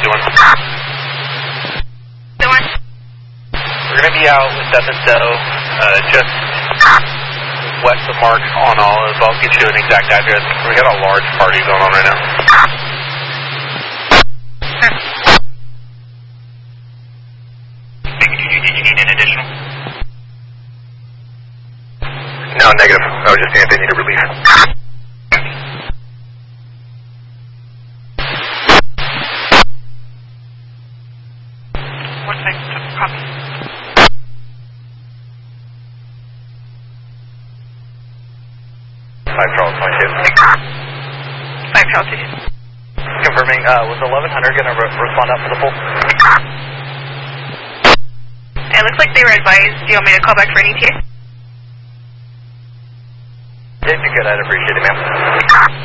doing? Doing? We're going to be out with Episto, just west of Mark on Olive. I'll get you an exact address. We got a large party going on right now. Did you need an additional? No, negative. I was just saying they need a relief. One second. Copy. Charles 22. 5 Charles 2. Confirming, was 1100 going to respond up for the full? It looks like they were advised. Do you want me to call back for an ETA? If you could, I'd appreciate it, ma'am.